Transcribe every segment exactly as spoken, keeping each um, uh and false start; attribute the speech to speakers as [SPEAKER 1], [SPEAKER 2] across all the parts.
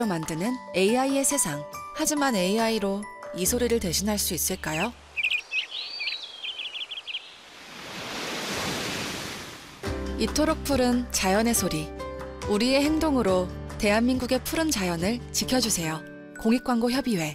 [SPEAKER 1] 만드는 에이아이의 세상. 하지만 에이아이로 이 소리를 대신할 수 있을까요? 이토록 푸른 자연의 소리. 우리의 행동으로 대한민국의 푸른 자연을 지켜주세요. 공익광고협의회.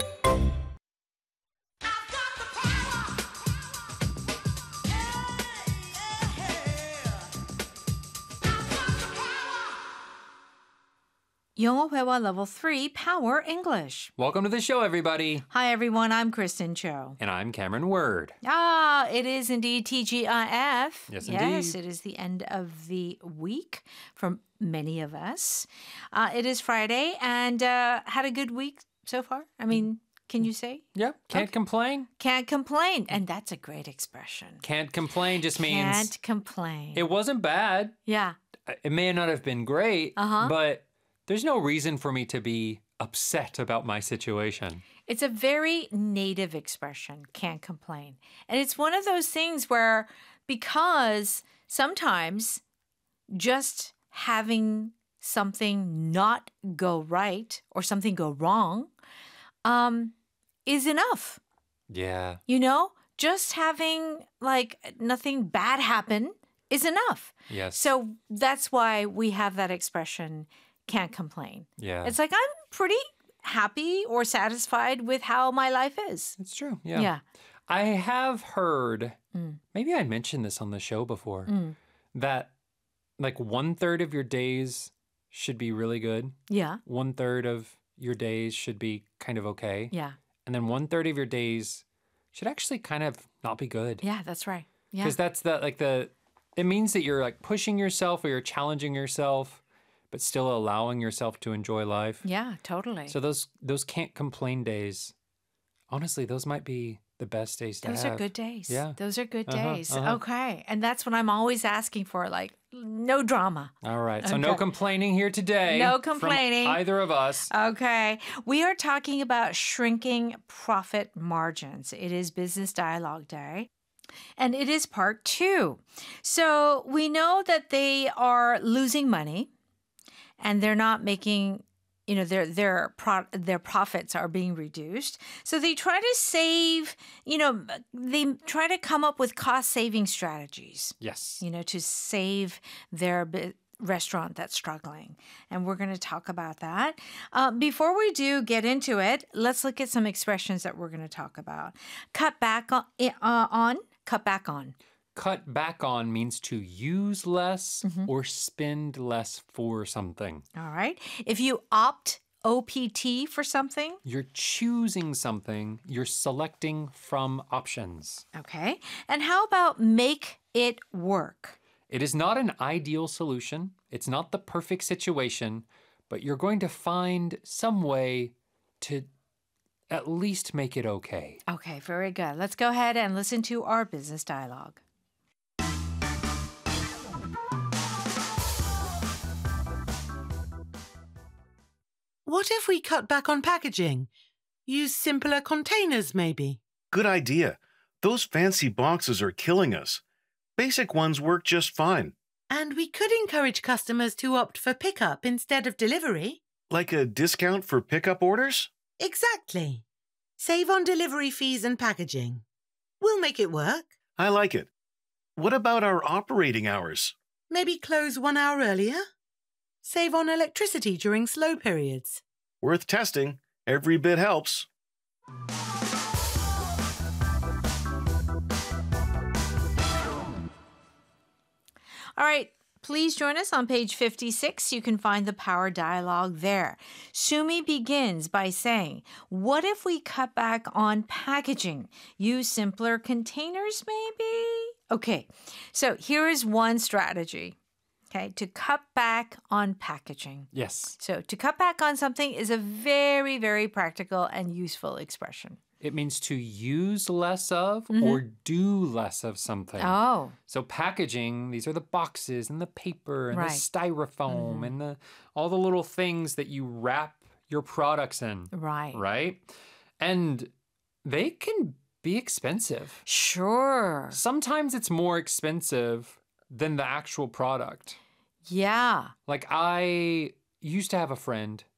[SPEAKER 2] 영어 회화 Level three Power English.
[SPEAKER 3] Welcome to the show, everybody.
[SPEAKER 2] Hi, everyone. I'm Kristen Cho.
[SPEAKER 3] And I'm Cameron Word.
[SPEAKER 2] Ah, it is indeed T G I F.
[SPEAKER 3] Yes,
[SPEAKER 2] Yes,
[SPEAKER 3] indeed.
[SPEAKER 2] it is the end of the week for many of us. Uh, it is Friday, and uh, had a good week so far. I mean, can you say?
[SPEAKER 3] Yep. Can't
[SPEAKER 2] Okay.
[SPEAKER 3] complain.
[SPEAKER 2] Can't complain. And that's a great expression.
[SPEAKER 3] Can't complain just means
[SPEAKER 2] Can't complain.
[SPEAKER 3] it wasn't bad.
[SPEAKER 2] yeah.
[SPEAKER 3] It may not have been great,
[SPEAKER 2] Uh-huh.
[SPEAKER 3] but there's no reason for me to be upset about my situation.
[SPEAKER 2] It's a very native expression, can't complain. And it's one of those things where, because sometimes just having something not go right or something go wrong um, is enough.
[SPEAKER 3] Yeah.
[SPEAKER 2] You know, just having like nothing bad happen is enough.
[SPEAKER 3] Yes.
[SPEAKER 2] So that's why we have that expression, can't complain.
[SPEAKER 3] Yeah.
[SPEAKER 2] It's like I'm pretty happy or satisfied with how my life is.
[SPEAKER 3] It's true. Yeah.
[SPEAKER 2] Yeah.
[SPEAKER 3] I have heard,
[SPEAKER 2] Mm.
[SPEAKER 3] maybe I mentioned this on the show before,
[SPEAKER 2] Mm.
[SPEAKER 3] that like one third of your days should be really good.
[SPEAKER 2] Yeah.
[SPEAKER 3] One third of your days should be kind of okay.
[SPEAKER 2] Yeah.
[SPEAKER 3] And then one third of your days should actually kind of not be good.
[SPEAKER 2] Yeah, that's right. Yeah.
[SPEAKER 3] Because that's the, like the, it means that you're like pushing yourself or you're challenging yourself, but still allowing yourself to enjoy life.
[SPEAKER 2] Yeah, totally.
[SPEAKER 3] So those, those can't complain days, honestly, those might be the best days to
[SPEAKER 2] Those
[SPEAKER 3] have.
[SPEAKER 2] are good days.
[SPEAKER 3] Yeah.
[SPEAKER 2] Those are good
[SPEAKER 3] Uh-huh,
[SPEAKER 2] days.
[SPEAKER 3] uh-huh.
[SPEAKER 2] Okay. And that's what I'm always asking for, like no drama.
[SPEAKER 3] All right. So no
[SPEAKER 2] Okay.
[SPEAKER 3] complaining here today.
[SPEAKER 2] No
[SPEAKER 3] from
[SPEAKER 2] complaining.
[SPEAKER 3] either of us.
[SPEAKER 2] Okay. We are talking about shrinking profit margins. It is Business Dialogue Day. And it is part two. So we know that they are losing money and they're not making, you know, their their pro- their profits are being reduced. So they try to save, you know, they try to come up with cost saving strategies,
[SPEAKER 3] Yes.
[SPEAKER 2] you know, to save their bu- restaurant that's struggling. And we're going to talk about that. Uh, before we do get into it, let's look at some expressions that we're going to talk about. Cut back on, uh, on cut back on.
[SPEAKER 3] Cut back on means to use less
[SPEAKER 2] Mm-hmm.
[SPEAKER 3] or spend less for something.
[SPEAKER 2] All right. If you opt O P T for something,
[SPEAKER 3] You're choosing something, you're selecting from options.
[SPEAKER 2] okay. And how about make it work?
[SPEAKER 3] It is not an ideal solution, it's not the perfect situation, but you're going to find some way to at least make it okay.
[SPEAKER 2] Okay, very good. Let's go ahead and listen to our business dialogue.
[SPEAKER 4] What if we cut back on packaging? Use simpler containers, maybe?
[SPEAKER 5] Good idea. Those fancy boxes are killing us. Basic ones work just fine,
[SPEAKER 4] And we could encourage customers to opt for pickup instead of delivery.
[SPEAKER 5] like a discount for pickup orders.
[SPEAKER 4] Exactly. Save on delivery fees and packaging. We'll make it work.
[SPEAKER 5] I like it. What about our operating hours?
[SPEAKER 4] Maybe close one hour earlier. Save on electricity during slow periods.
[SPEAKER 5] Worth testing. Every bit helps.
[SPEAKER 2] All right. Please join us on page fifty-six. You can find the power dialogue there. Sumi begins by saying, what if we cut back on packaging? Use simpler containers, maybe? Okay, so here is one strategy, okay, to cut back on packaging.
[SPEAKER 3] Yes.
[SPEAKER 2] So to cut back on something is a very, very practical and useful expression.
[SPEAKER 3] It means to use less of
[SPEAKER 2] Mhm.
[SPEAKER 3] or do less of something.
[SPEAKER 2] Oh,
[SPEAKER 3] So packaging, these are the boxes and the paper and
[SPEAKER 2] Right.
[SPEAKER 3] the styrofoam
[SPEAKER 2] Mhm.
[SPEAKER 3] and the all the little things that you wrap your products in,
[SPEAKER 2] right.
[SPEAKER 3] right? And they can be expensive.
[SPEAKER 2] Sure.
[SPEAKER 3] Sometimes it's more expensive than the actual product.
[SPEAKER 2] Yeah.
[SPEAKER 3] Like I used to have a friend